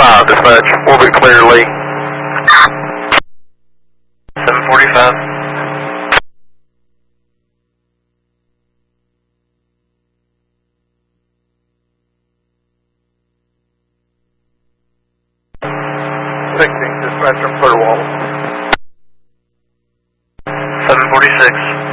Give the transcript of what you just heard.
Dispatch, orbit clear Lee. 745. Dispatch from Clearwater. 746.